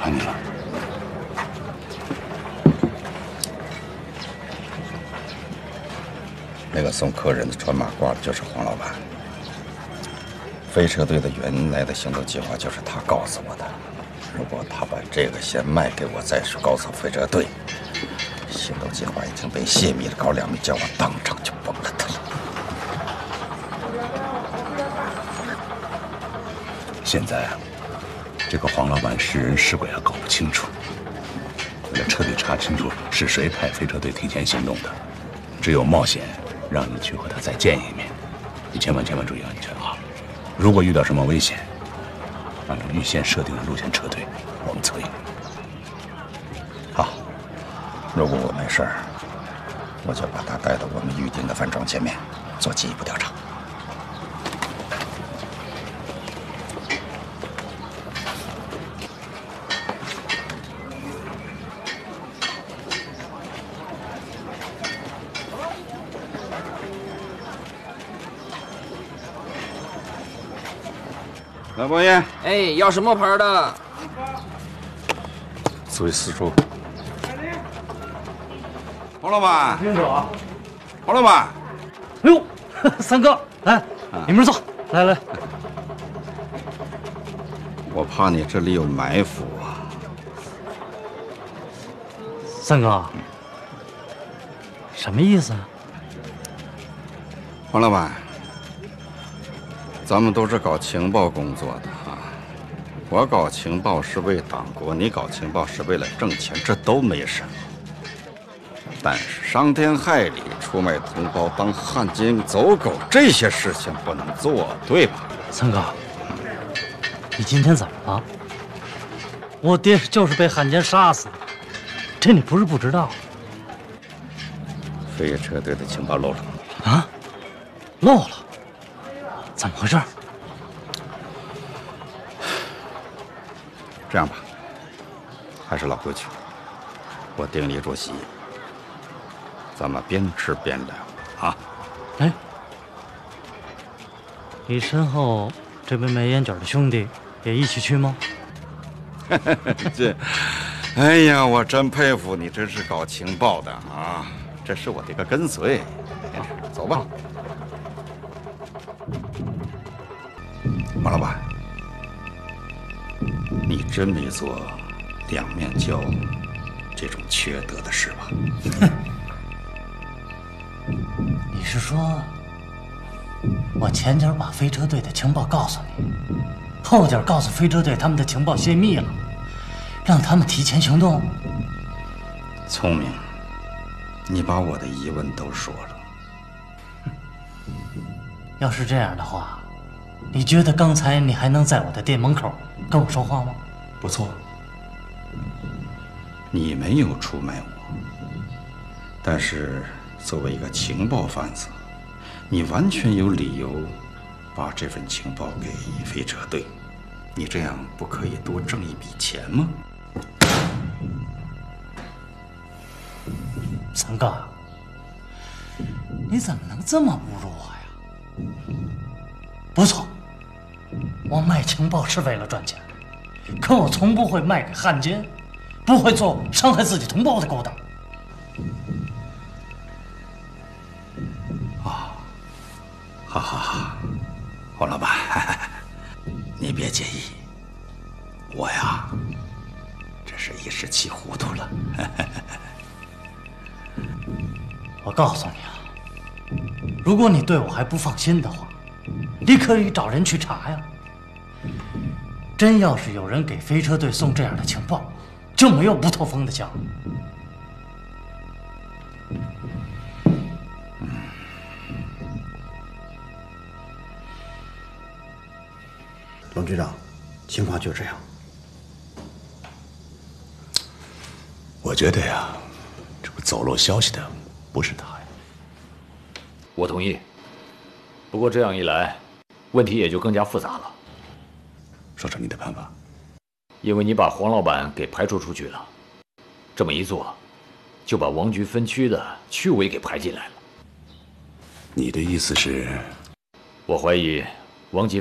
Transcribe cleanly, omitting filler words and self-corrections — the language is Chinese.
烦你了。 那个送客人的穿马褂的就是黄老板。飞车队的原来的行动计划就是他告诉我的。如果他把这个先卖给我，再去告诉飞车队，行动计划已经被泄密了，高两米叫我当场就崩了他了。 现在啊，这个黄老板是人是鬼还搞不清楚。为了彻底查清楚是谁派飞车队提前行动的，只有冒险让你去和他再见一面。你千万注意安全啊！如果遇到什么危险，按照预先设定的路线撤退，我们策应。 好，如果我没事儿，我就把他带到我们预定的饭庄前面，做进一步调查。老伯爷， 哎，要什么牌的？ 自为四叔。黄老板， 听手啊！ 黄老板， 哎呦，三哥，来，里面坐，来。 我怕你这里有埋伏啊。 三哥，什么意思啊？ 黄老板，咱们都是搞情报工作的啊。我搞情报是为党国，你搞情报是为了挣钱，这都没什么。但是伤天害理、出卖同胞、当汉奸走狗这些事情不能做，对吧？ 三哥，你今天怎么了？我爹就是被汉奸杀死的，这你不是不知道。 飞车队的情报漏了啊？漏了？怎么回事？ 这样吧，还是老规矩，我鼎力主席，咱们边吃边聊啊。 哎，你身后这位卖烟卷的兄弟也一起去吗？ 哎呀，我真佩服你，这是搞情报的啊！这是我的一个跟随。走吧，王老板，你真没做两面胶这种缺德的事吧？ 你是说，我前脚把飞车队的情报告诉你，后脚告诉飞车队他们的情报泄密了，让他们提前行动？ 聪明，你把我的疑问都说了。 要是这样的话，你觉得刚才你还能在我的店门口跟我说话吗？ 不错， 你没有出卖我，但是作为一个情报贩子，你完全有理由把这份情报给飞车队。你这样不可以多挣一笔钱吗？ 三哥，你怎么能这么侮辱我呀？不错，我卖情报是为了赚钱，可我从不会卖给汉奸，不会做伤害自己同胞的勾当。 好，黄老板，你别介意，我呀，这是一时气糊涂了。 我告诉你啊，如果你对我还不放心的话，你可以找人去查呀。真要是有人给飞车队送这样的情报，就没有不透风的墙。 龙局长，情况就这样。 我觉得呀，这个走漏消息的不是他呀。 我同意，不过这样一来，问题也就更加复杂了。 说说你的办法。 因为你把黄老板给排除出去了，这么一做，就把王局分区的区委给排进来了。 你的意思是？ 我怀疑王局